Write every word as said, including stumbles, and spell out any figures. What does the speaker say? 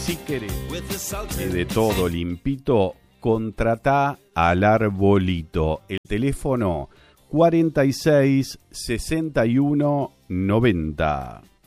Si querés de todo limpito, contratá al Arbolito. El teléfono cuarenta y seis, sesenta y uno, noventa.